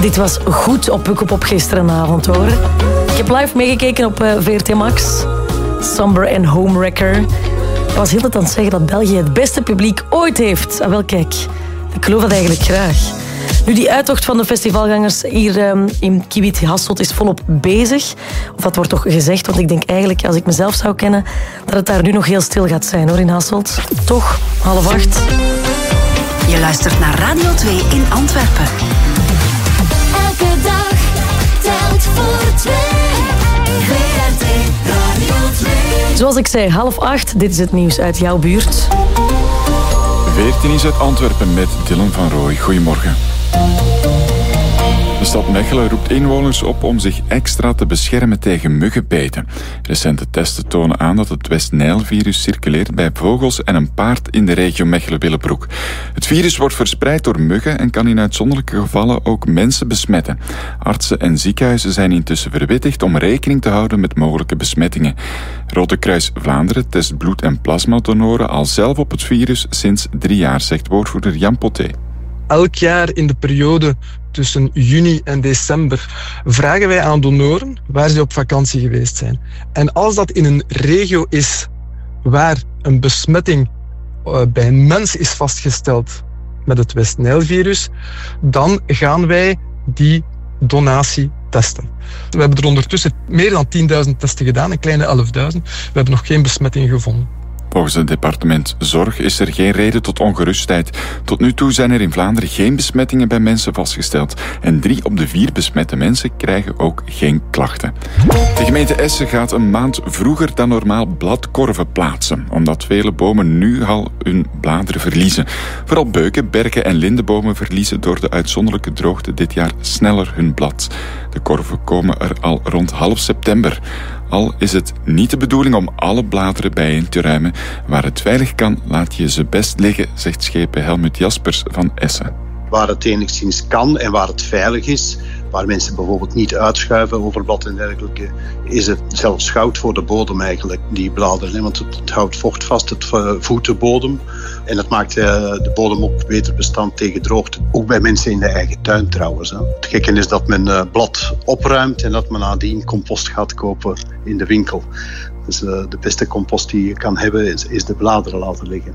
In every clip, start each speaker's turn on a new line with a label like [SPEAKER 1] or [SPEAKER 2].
[SPEAKER 1] Dit was goed op Pukkelpop gisterenavond, hoor. Ik heb live meegekeken op VRT Max. Somber en Homewrecker. Ik was heel tijd aan het zeggen dat België het beste publiek ooit heeft. Ah, wel, kijk. Ik geloof dat eigenlijk graag. Nu, die uittocht van de festivalgangers hier in Kibit Hasselt is volop bezig. Of dat wordt toch gezegd, want ik denk eigenlijk, als ik mezelf zou kennen, dat het daar nu nog heel stil gaat zijn, hoor, in Hasselt. Toch, 7:30.
[SPEAKER 2] Je luistert naar Radio 2 in Antwerpen.
[SPEAKER 3] Elke dag telt voor 2. VRT Radio 2.
[SPEAKER 1] Zoals ik zei, 7:30. Dit is het nieuws uit jouw buurt.
[SPEAKER 4] 14 is uit Antwerpen met Dylan van Rooij. Goedemorgen. De stad Mechelen roept inwoners op om zich extra te beschermen tegen muggenbeten. Recente testen tonen aan dat het West-Nijl-virus circuleert bij vogels en een paard in de regio Mechelen-Willebroek. Het virus wordt verspreid door muggen en kan in uitzonderlijke gevallen ook mensen besmetten. Artsen en ziekenhuizen zijn intussen verwittigd om rekening te houden met mogelijke besmettingen. Rode Kruis Vlaanderen test bloed- en plasmadonoren al zelf op het virus sinds 3 jaar, zegt woordvoerder Jan Poté.
[SPEAKER 5] Elk jaar in de periode tussen juni en december vragen wij aan donoren waar ze op vakantie geweest zijn. En als dat in een regio is waar een besmetting bij een mens is vastgesteld met het West-Nijl-virus, dan gaan wij die donatie testen. We hebben er ondertussen meer dan 10.000 testen gedaan, een kleine 11.000. We hebben nog geen besmetting gevonden.
[SPEAKER 4] Volgens het departement Zorg is er geen reden tot ongerustheid. Tot nu toe zijn er in Vlaanderen geen besmettingen bij mensen vastgesteld. En 3 op de 4 besmette mensen krijgen ook geen klachten. De gemeente Essen gaat een maand vroeger dan normaal bladkorven plaatsen, omdat vele bomen nu al hun bladeren verliezen. Vooral beuken, berken en lindenbomen verliezen door de uitzonderlijke droogte dit jaar sneller hun blad. De korven komen er al rond half september. Al is het niet de bedoeling om alle bladeren bijeen te ruimen. Waar het veilig kan, laat je ze best liggen, zegt schepen Helmut Jaspers van Essen.
[SPEAKER 6] Waar het enigszins kan en waar het veilig is, waar mensen bijvoorbeeld niet uitschuiven over blad en dergelijke, is het zelfs goud voor de bodem eigenlijk, die bladeren. Want het houdt vocht vast, het voedt de bodem en het maakt de bodem ook beter bestand tegen droogte. Ook bij mensen in de eigen tuin trouwens. Het gekke is dat men blad opruimt en dat men nadien compost gaat kopen in de winkel. Dus de beste compost die je kan hebben is de bladeren laten liggen.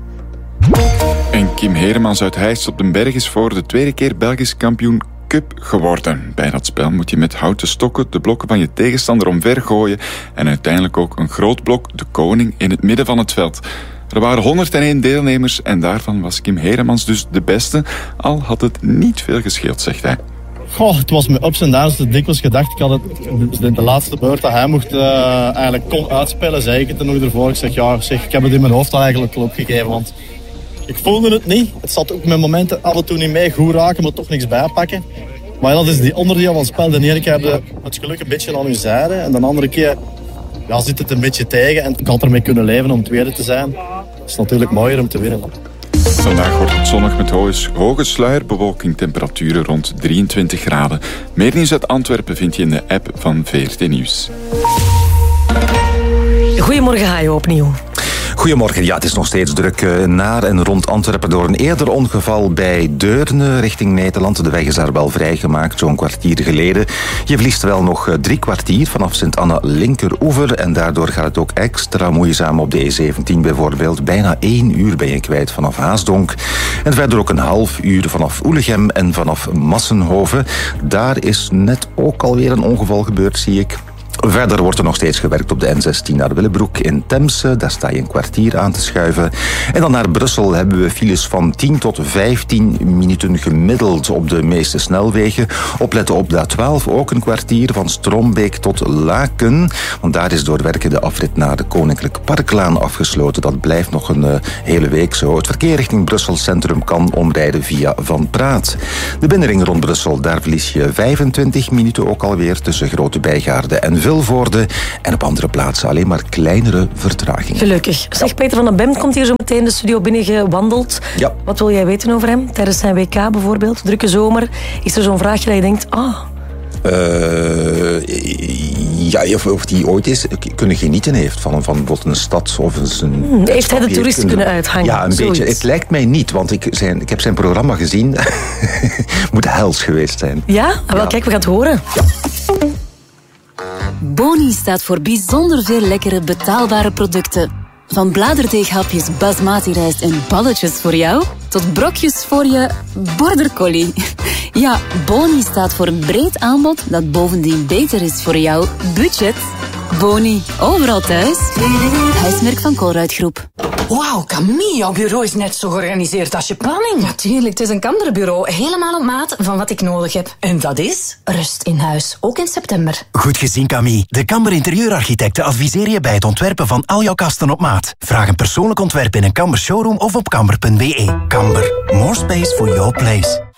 [SPEAKER 4] En Kim Heremans uit Heist op den Berg is voor de 2e keer Belgisch kampioen Cup geworden. Bij dat spel moet je met houten stokken de blokken van je tegenstander omver gooien en uiteindelijk ook een groot blok, de koning, in het midden van het veld. Er waren 101 deelnemers en daarvan was Kim Heremans dus de beste, al had het niet veel gescheeld, zegt hij.
[SPEAKER 7] Goh, het was me ups en downs. Ik dikwijls gedacht, ik had het de laatste beurt dat hij mocht eigenlijk kon uitspelen, zei ik het er nog ervoor. Ik zeg, ik heb het in mijn hoofd al eigenlijk opgegeven, want ik voelde het niet. Het zat ook met momenten af en toe niet mee, goed raken, maar toch niks bijpakken. Maar dat is die onderdeel van het spel. De ene keer heb je het geluk een beetje aan je zijde en de andere keer zit het een beetje tegen. En ik had ermee kunnen leven om tweede te zijn. Het is natuurlijk mooier om te winnen.
[SPEAKER 4] Vandaag wordt het zonnig met hoge sluierbewolking, temperaturen rond 23 graden. Meer nieuws uit Antwerpen vind je in de app van VRT Nieuws.
[SPEAKER 1] Goedemorgen, Hajo, opnieuw.
[SPEAKER 8] Goedemorgen. Ja, het is nog steeds druk naar en rond Antwerpen door een eerder ongeval bij Deurne richting Nederland. De weg is daar wel vrijgemaakt, zo'n kwartier geleden. Je verliest wel nog 3 kwartier vanaf Sint-Anna linkeroever en daardoor gaat het ook extra moeizaam op de E17 bijvoorbeeld. Bijna 1 uur ben je kwijt vanaf Haasdonk. En verder ook een half uur vanaf Oelegem en vanaf Massenhoven. Daar is net ook alweer een ongeval gebeurd, zie ik. Verder wordt er nog steeds gewerkt op de N16 naar Willebroek in Temse. Daar sta je een kwartier aan te schuiven. En dan naar Brussel hebben we files van 10 tot 15 minuten gemiddeld op de meeste snelwegen. Opletten op de A12, ook een kwartier van Strombeek tot Laken. Want daar is door werken de afrit naar de Koninklijke Parklaan afgesloten. Dat blijft nog een hele week zo. Het verkeer richting Brussel Centrum kan omrijden via Van Praat. De binnenring rond Brussel, daar verlies je 25 minuten ook alweer tussen Grote Bijgaarde en Vilvoorde. En op andere plaatsen alleen maar kleinere vertragingen.
[SPEAKER 1] Gelukkig. Zeg, Peter van den Bemt komt hier zo meteen de studio binnengewandeld.
[SPEAKER 8] Ja.
[SPEAKER 1] Wat wil jij weten over hem? Tijdens zijn WK bijvoorbeeld, drukke zomer. Is er zo'n vraagje dat je denkt,
[SPEAKER 8] of die ooit eens kunnen genieten heeft van bijvoorbeeld een stad of een...
[SPEAKER 1] Heeft hij de toeristen kunnen uithangen?
[SPEAKER 8] Ja, een beetje. Het lijkt mij niet, want ik heb zijn programma gezien. Moet hels geweest zijn.
[SPEAKER 1] Ja? Wel, kijk, we gaan het horen.
[SPEAKER 8] Ja.
[SPEAKER 9] Boni staat voor bijzonder veel lekkere, betaalbare producten. Van bladerdeeghapjes, basmati rijst en balletjes voor jou, tot brokjes voor je border collie. Ja, Boni staat voor een breed aanbod dat bovendien beter is voor jouw budget. Boni, overal thuis. Huismerk van Colruyt Groep.
[SPEAKER 10] Wauw, Camille, jouw bureau is net zo georganiseerd als je planning.
[SPEAKER 11] Natuurlijk, het is een Kamberbureau, helemaal op maat van wat ik nodig heb.
[SPEAKER 10] En dat is?
[SPEAKER 11] Rust in huis, ook in september.
[SPEAKER 12] Goed gezien, Camille. De Kamber interieurarchitecten adviseren je bij het ontwerpen van al jouw kasten op maat. Vraag een persoonlijk ontwerp in een Kamber showroom of op kamber.be. Kamber, more space for your place.